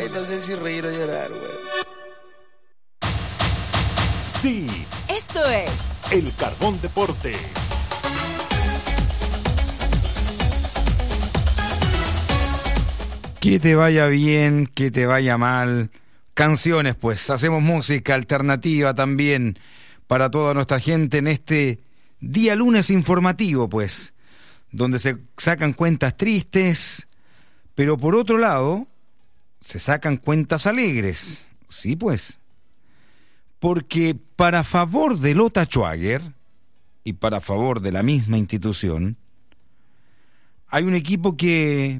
No sé si reír o llorar, güey. Sí. Esto es El Carbón Deportes. Que te vaya bien, que te vaya mal. Canciones, pues. Hacemos música alternativa también para toda nuestra gente en este día lunes informativo, pues. Donde se sacan cuentas tristes, pero por otro lado, se sacan cuentas alegres. Sí, pues. Porque para favor de Lota Schwager y para favor de la misma institución, hay un equipo que...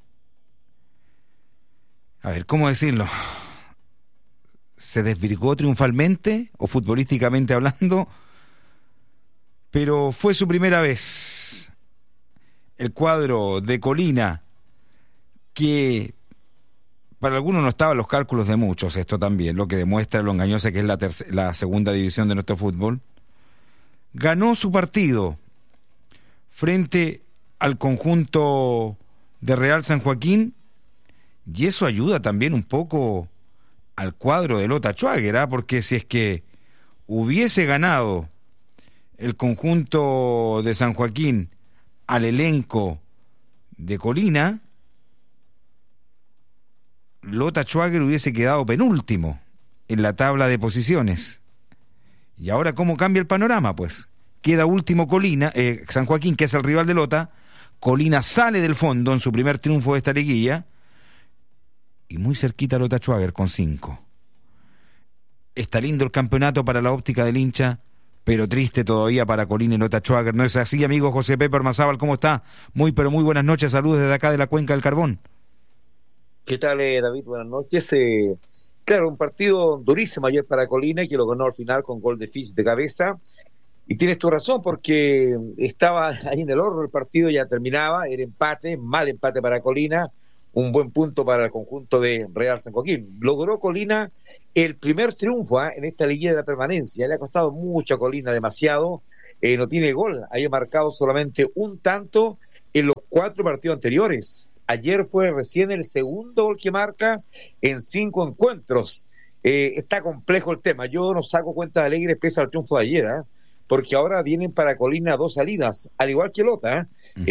A ver, ¿cómo decirlo? Se desvirgó triunfalmente, o futbolísticamente hablando, pero fue su primera vez. El cuadro de Colina, que para algunos no estaba en los cálculos de muchos, esto también, lo que demuestra lo engañosa que es la segunda división de nuestro fútbol, ganó su partido frente al conjunto de Real San Joaquín, y eso ayuda también un poco al cuadro de Lota Schwager, ¿eh? Porque si es que hubiese ganado el conjunto de San Joaquín al elenco de Colina, Lota Schwager hubiese quedado penúltimo en la tabla de posiciones. Y ahora, ¿cómo cambia el panorama? Pues queda último Colina, San Joaquín, que es el rival de Lota. Colina sale del fondo en su primer triunfo de esta liguilla, y muy cerquita Lota Schwager con 5. Está lindo el campeonato para la óptica del hincha, pero triste todavía para Colina y Lota Schwager. ¿No es así, amigo José Pepe Ormazábal? ¿Cómo está? Muy, pero muy buenas noches. Saludos desde acá de la Cuenca del Carbón. ¿Qué tal, David? Buenas noches. Claro, un partido durísimo ayer para Colina, que lo ganó al final con gol de Fitch de cabeza. Y tienes tu razón, porque estaba ahí en el horno el partido, ya terminaba, era empate, mal empate para Colina, un buen punto para el conjunto de Real San Joaquín. Logró Colina el primer triunfo en esta liguilla de la permanencia. Le ha costado mucho a Colina, demasiado. No tiene gol, haya marcado solamente un tanto en los 4 partidos anteriores. Ayer fue recién el segundo gol que marca en 5 encuentros. Está complejo el tema. Yo no saco cuentas alegres pese al triunfo de ayer, porque ahora vienen para Colina 2 salidas, al igual que Lota,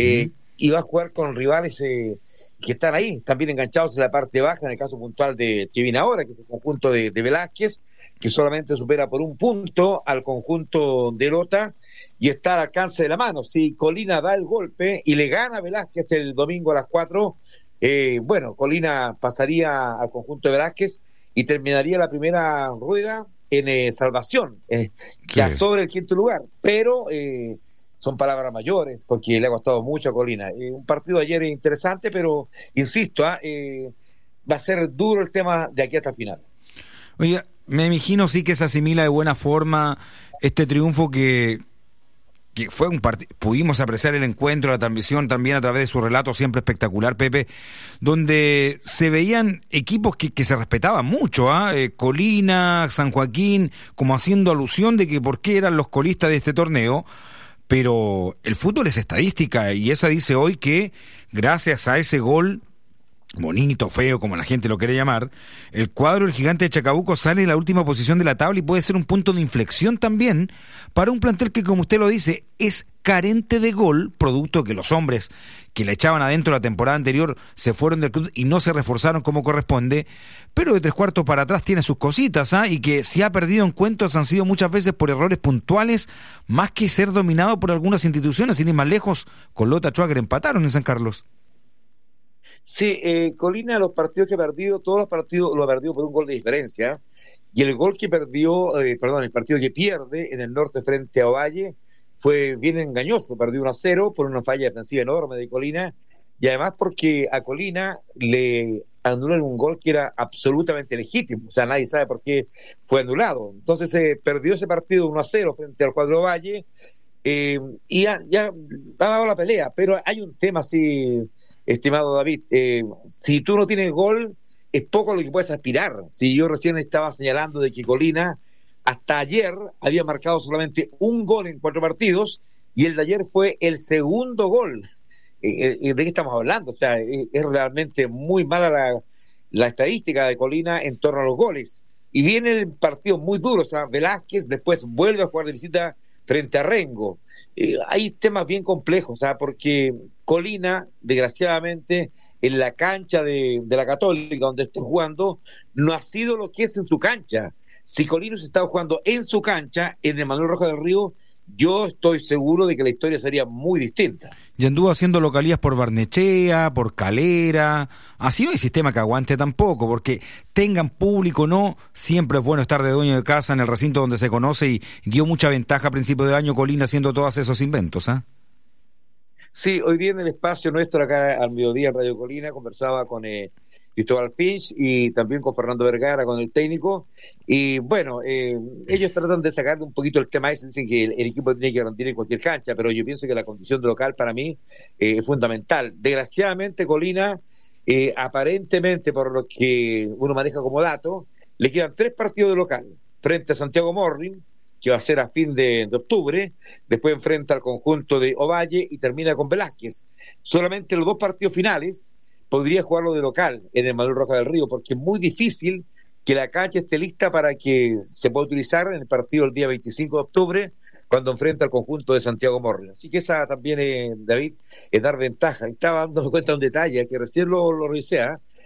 y va a jugar con rivales que están ahí, también enganchados en la parte baja, en el caso puntual de que viene ahora, que es el conjunto de Velázquez, que solamente supera por un punto al conjunto de Lota, y está al alcance de la mano. Si Colina da el golpe y le gana a Velázquez el domingo a las 4, bueno, Colina pasaría al conjunto de Velázquez y terminaría la primera rueda en salvación, ya sobre el 5º lugar, pero son palabras mayores, porque le ha costado mucho a Colina. Un partido de ayer interesante, pero insisto, va a ser duro el tema de aquí hasta el final. Oye, me imagino sí que se asimila de buena forma este triunfo que fue un partido. Pudimos apreciar el encuentro, la transmisión también a través de su relato siempre espectacular, Pepe, donde se veían equipos que se respetaban mucho, Colina, San Joaquín, como haciendo alusión de que por qué eran los colistas de este torneo. Pero el fútbol es estadística, y esa dice hoy que gracias a ese gol bonito, feo, como la gente lo quiere llamar, el cuadro del Gigante de Chacabuco sale en la última posición de la tabla y puede ser un punto de inflexión también para un plantel que, como usted lo dice, es carente de gol, producto que los hombres que le echaban adentro la temporada anterior se fueron del club y no se reforzaron como corresponde, pero de 3/4 para atrás tiene sus cositas, y que si ha perdido encuentros han sido muchas veces por errores puntuales, más que ser dominado por algunas instituciones. Sin ir más lejos, con Lota Schwager empataron en San Carlos. Sí, Colina, los partidos que ha perdido, todos los partidos lo ha perdido por un gol de diferencia, y el gol que perdió, el partido que pierde en el norte frente a Ovalle fue bien engañoso, perdió 1-0 por una falla defensiva enorme de Colina, y además porque a Colina le anulan un gol que era absolutamente legítimo, o sea, nadie sabe por qué fue anulado. Entonces perdió ese partido 1-0 frente al cuadro Ovalle, y ya ha dado la pelea, pero hay un tema así, estimado David, si tú no tienes gol, es poco lo que puedes aspirar. Si yo recién estaba señalando de que Colina hasta ayer había marcado solamente un gol en 4 partidos, y el de ayer fue el segundo gol. ¿De qué estamos hablando? O sea, es realmente muy mala la estadística de Colina en torno a los goles. Y vienen partidos muy duros, o sea, Velázquez después vuelve a jugar de visita frente a Rengo. Hay temas bien complejos, porque Colina, desgraciadamente, en la cancha de la Católica, donde está jugando, no ha sido lo que es en su cancha. Si Colina se estaba jugando en su cancha, en el Manuel Rojas del Río, yo estoy seguro de que la historia sería muy distinta. Y anduvo haciendo localías por Barnechea, por Calera. Así no hay sistema que aguante tampoco, porque tengan público o no, siempre es bueno estar de dueño de casa en el recinto donde se conoce, y dio mucha ventaja a principio de año Colina haciendo todos esos inventos. Sí, hoy día en el espacio nuestro acá al mediodía en Radio Colina conversaba con Cristóbal Finch y también con Fernando Vergara, con el técnico, y bueno, ellos tratan de sacar un poquito el tema ese, dicen que el equipo tiene que rendir en cualquier cancha, pero yo pienso que la condición de local para mí es fundamental. Desgraciadamente Colina, aparentemente por lo que uno maneja como dato, le quedan 3 partidos de local, frente a Santiago Morning, que va a ser a fin de octubre, después enfrenta al conjunto de Ovalle y termina con Velázquez. Solamente los 2 partidos finales podría jugarlo de local en el Manuel Rojas del Río, porque es muy difícil que la cancha esté lista para que se pueda utilizar en el partido el día 25 de octubre, cuando enfrenta al conjunto de Santiago Morning. Así que esa también, David, es dar ventaja. Y estaba dándome cuenta de un detalle, que recién lo revisé,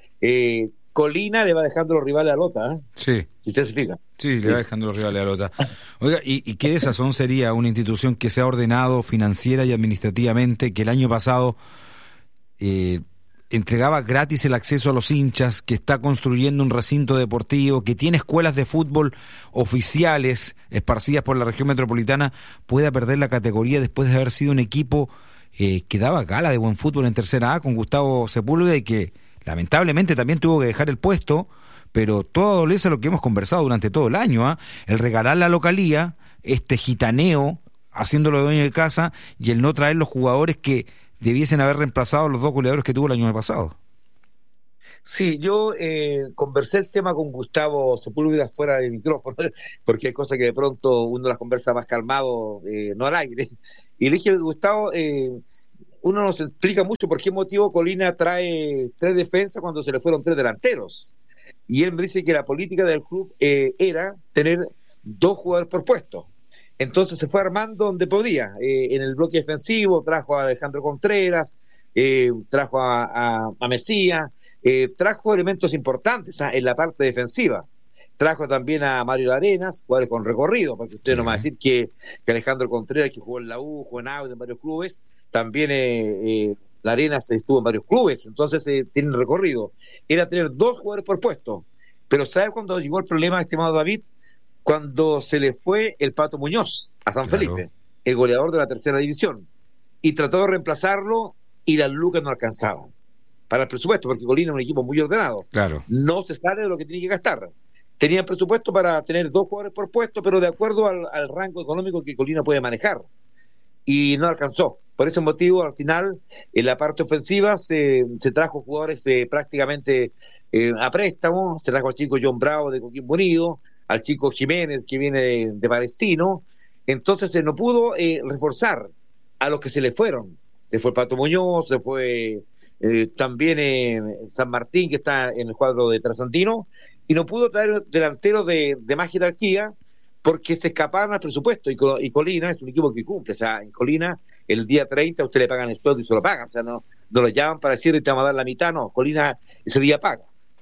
Colina le va dejando los rivales a Lota, Sí. Si usted se fija. Sí, le va dejando los rivales a Lota. Oiga, ¿y qué desazón sería una institución que se ha ordenado financiera y administrativamente, que el año pasado entregaba gratis el acceso a los hinchas, que está construyendo un recinto deportivo, que tiene escuelas de fútbol oficiales esparcidas por la región metropolitana, pueda perder la categoría después de haber sido un equipo que daba gala de buen fútbol en Tercera A con Gustavo Sepúlveda, y que lamentablemente también tuvo que dejar el puesto, pero todo adolece a lo que hemos conversado durante todo el año, el regalar la localía, este gitaneo, haciéndolo de dueño de casa, y el no traer los jugadores que debiesen haber reemplazado los 2 goleadores que tuvo el año pasado. Sí, yo conversé el tema con Gustavo Sepúlveda fuera del micrófono, porque hay cosas que de pronto uno las conversa más calmado, no al aire. Y le dije, Gustavo, uno nos explica mucho por qué motivo Colina trae 3 defensas cuando se le fueron 3 delanteros. Y él me dice que la política del club era tener 2 jugadores por puesto. Entonces se fue armando donde podía. En el bloque defensivo trajo a Alejandro Contreras, trajo a Mesías, trajo elementos importantes en la parte defensiva. Trajo también a Mario Arenas, jugadores con recorrido, porque usted no me va a decir que Alejandro Contreras, que jugó en la U, jugó en Aude, en varios clubes, también Arenas estuvo en varios clubes, entonces tienen recorrido. Era tener 2 jugadores por puesto. Pero ¿sabe cuándo llegó el problema, estimado David? Cuando se le fue el Pato Muñoz a San Felipe, el goleador de la tercera división, y trató de reemplazarlo y las lucas no alcanzaban para el presupuesto, porque Colina es un equipo muy ordenado. No se sale de lo que tiene que gastar. Tenían presupuesto para tener 2 jugadores por puesto, pero de acuerdo al rango económico que Colina puede manejar, y no alcanzó. Por ese motivo, al final, en la parte ofensiva se trajo jugadores prácticamente a préstamo. Se trajo al chico John Bravo de Coquimbo Unido, al chico Jiménez, que viene de Palestino. Entonces se no pudo reforzar a los que se le fueron. Se fue Pato Muñoz, se fue también San Martín, que está en el cuadro de Trasandino, y no pudo traer delanteros de más jerarquía porque se escaparon al presupuesto. Y Colina es un equipo que cumple. O sea, en Colina el día 30 a usted le pagan el sueldo y se lo pagan. O sea, no lo llaman para decir te vamos a dar la mitad. No, Colina ese día paga.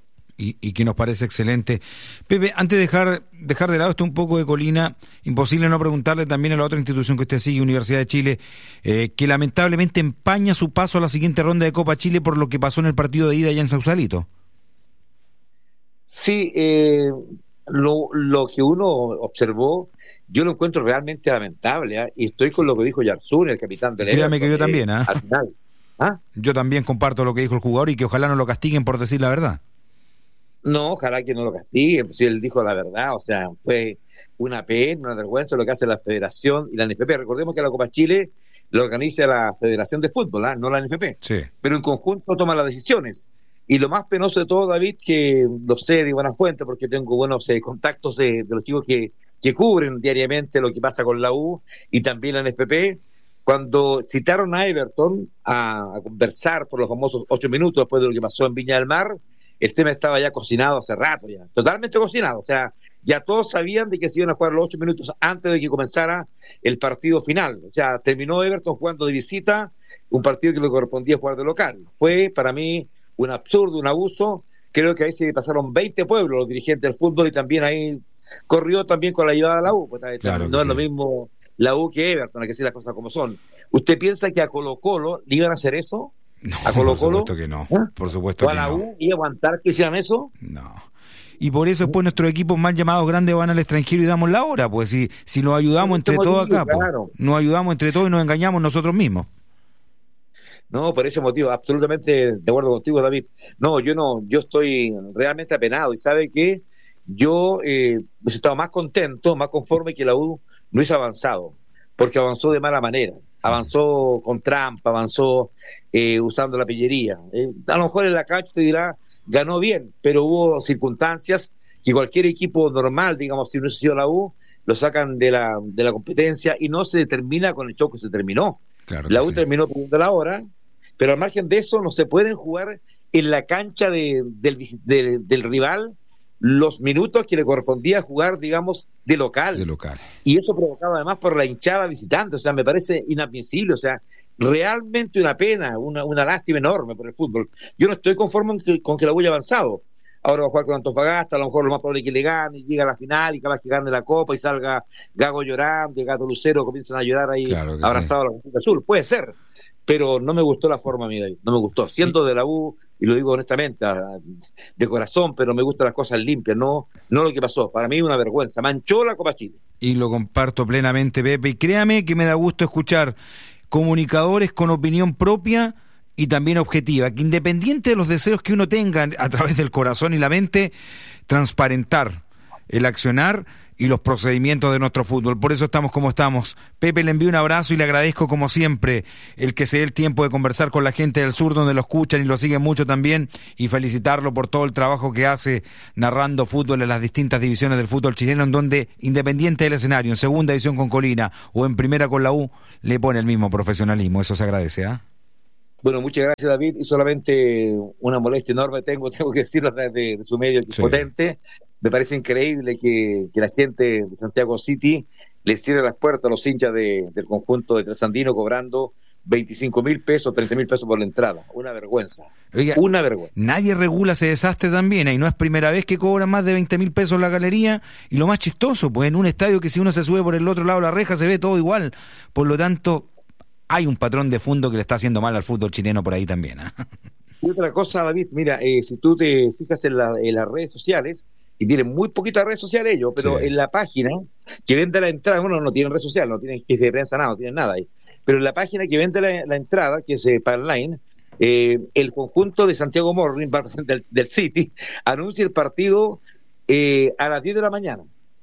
Y que nos parece excelente. Pepe, antes de dejar de lado esto un poco de Colina, imposible no preguntarle también a la otra institución que usted sigue, Universidad de Chile, que lamentablemente empaña su paso a la siguiente ronda de Copa Chile por lo que pasó en el partido de ida allá en Sausalito. Sí, lo que uno observó, yo lo encuentro realmente lamentable, y estoy con lo que dijo Yarzún, el capitán del Créame que yo también, al final. Yo también comparto lo que dijo el jugador y que ojalá no lo castiguen por decir la verdad. No, ojalá que no lo castiguen, si él dijo la verdad. O sea, fue una pena, una vergüenza lo que hace la Federación y la NFP. Recordemos que la Copa Chile lo organiza la Federación de Fútbol, no la NFP. Sí. Pero en conjunto toma las decisiones. Y lo más penoso de todo, David, que lo sé de buena fuente porque tengo buenos contactos de los chicos que cubren diariamente lo que pasa con la U y también la NFP, cuando citaron a Everton a conversar por los famosos 8 minutos después de lo que pasó en Viña del Mar, el tema estaba ya cocinado hace rato, ya totalmente cocinado, o sea, ya todos sabían de que se iban a jugar los 8 minutos antes de que comenzara el partido final. O sea, terminó Everton jugando de visita un partido que le correspondía jugar de local. Fue para mí un absurdo, un abuso. Creo que ahí se pasaron 20 pueblos los dirigentes del fútbol y también ahí corrió también con la llevada de la U. Pues, claro no es sí. lo mismo la U que Everton, hay que decir las cosas como son. ¿Usted piensa que a Colo-Colo le iban a hacer eso? No, ¿A Colo-Colo? por supuesto que no. Por supuesto ¿O a que la no. U iba a aguantar que hicieran eso? No. Y por eso después nuestros equipos más llamados grandes van al extranjero y damos la hora, pues si nos ayudamos entre todos acá, claro. pues, nos ayudamos entre todos y nos engañamos nosotros mismos. No, por ese motivo, absolutamente de acuerdo contigo, David. No, yo estoy realmente apenado y sabe que yo estaba más contento, más conforme que la U no hizo avanzado, porque avanzó de mala manera, avanzó con trampa, avanzó usando la pillería. A lo mejor en la cancha te dirá, ganó bien, pero hubo circunstancias que cualquier equipo normal, digamos, si no hubiese sido la U, lo sacan de la competencia y no se termina con el show que se terminó. Claro la U sí. terminó perdiendo la hora, pero al margen de eso no se pueden jugar en la cancha del rival los minutos que le correspondía jugar, digamos, de local. De local. Y eso provocado además por la hinchada visitante, o sea, me parece inadmisible, o sea, realmente una pena, una lástima enorme por el fútbol. Yo no estoy conforme con que la U haya avanzado. Ahora va a jugar con Antofagasta, a lo mejor lo más probable es que le gane, llega a la final y capaz que gane la Copa y salga Gago llorando, Gato Lucero comienzan a llorar ahí, claro abrazado a la camiseta azul. Puede ser, pero no me gustó la forma, mira, no me gustó. Siendo de la U, y lo digo honestamente, de corazón, pero me gustan las cosas limpias, no lo que pasó. Para mí una vergüenza, manchó la Copa Chile. Y lo comparto plenamente, Pepe, y créame que me da gusto escuchar comunicadores con opinión propia y también objetiva, que independiente de los deseos que uno tenga a través del corazón y la mente, transparentar el accionar y los procedimientos de nuestro fútbol. Por eso estamos como estamos. Pepe, le envío un abrazo y le agradezco como siempre el que se dé el tiempo de conversar con la gente del sur, donde lo escuchan y lo siguen mucho también, y felicitarlo por todo el trabajo que hace narrando fútbol en las distintas divisiones del fútbol chileno, en donde, independiente del escenario, en segunda división con Colina o en primera con la U, le pone el mismo profesionalismo. Eso se agradece, ¿ah? Bueno, muchas gracias, David, y solamente una molestia enorme tengo que decirlo de su medio, que es potente. Me parece increíble que la gente de Santiago City le cierre las puertas a los hinchas del conjunto de Trasandino cobrando 25.000 pesos, 30.000 pesos por la entrada. Una vergüenza. Oiga, una vergüenza. Nadie regula ese desastre también, y no es primera vez que cobran más de 20.000 pesos en la galería, y lo más chistoso, pues en un estadio que si uno se sube por el otro lado de la reja se ve todo igual. Por lo tanto, hay un patrón de fondo que le está haciendo mal al fútbol chileno por ahí también, ¿eh? Y otra cosa, David, mira, si tú te fijas en las redes sociales, y tienen muy poquitas redes sociales ellos, pero en la página que vende la entrada, bueno, no tienen red social, no tienen jefe de prensa, nada, no tienen nada ahí, pero en la página que vende la entrada, que es Panline, el conjunto de Santiago Morning del City anuncia el partido a las 10 de la mañana.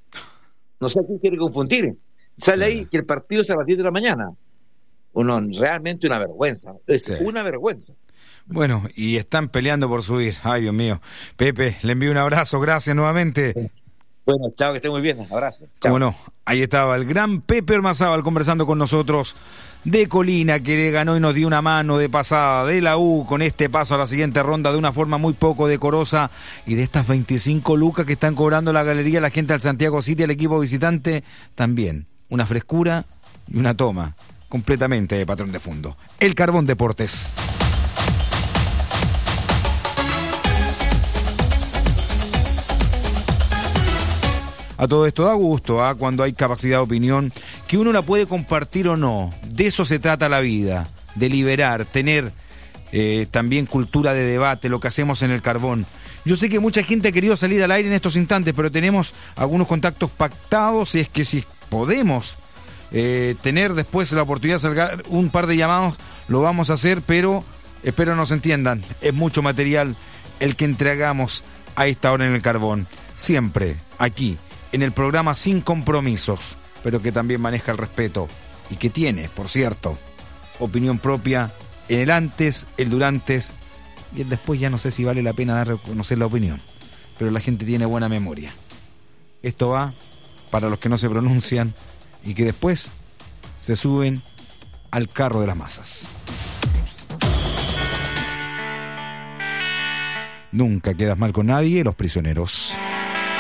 No sé a quién quiere confundir. Sale ahí que el partido es a las 10 de la mañana. Realmente una vergüenza. Es una vergüenza. Bueno, y están peleando por subir. Ay, Dios mío. Pepe, le envío un abrazo. Gracias nuevamente. Bueno, chao, que esté muy bien. Abrazo. Cómo no. Ahí estaba el gran Pepe Ormazábal conversando con nosotros de Colina, que le ganó y nos dio una mano de pasada de la U con este paso a la siguiente ronda de una forma muy poco decorosa. Y de estas 25 lucas que están cobrando la galería la gente del Santiago City, el equipo visitante, también una frescura y una toma completamente de patrón de fondo. El Carbón Deportes. A todo esto da gusto, cuando hay capacidad de opinión, que uno la puede compartir o no. De eso se trata la vida, de liberar, tener también cultura de debate, lo que hacemos en el Carbón. Yo sé que mucha gente ha querido salir al aire en estos instantes, pero tenemos algunos contactos pactados, y es que si podemos tener después la oportunidad de salgar un par de llamados, lo vamos a hacer, pero espero nos entiendan, es mucho material el que entregamos a esta hora en el Carbón, siempre aquí en el programa sin compromisos, pero que también maneja el respeto y que tiene, por cierto, opinión propia en el antes, el durante y el después. Ya no sé si vale la pena dar a conocer la opinión, pero la gente tiene buena memoria. Esto va para los que no se pronuncian y que después se suben al carro de las masas. Nunca quedas mal con nadie, Los Prisioneros.